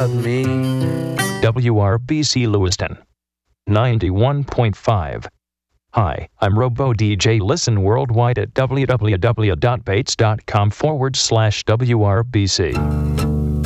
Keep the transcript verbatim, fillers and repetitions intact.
about me. W R B C Lewiston, ninety-one point five. Hi, I'm Robo D J. Listen worldwide at www.bates.com forward slash WRBC.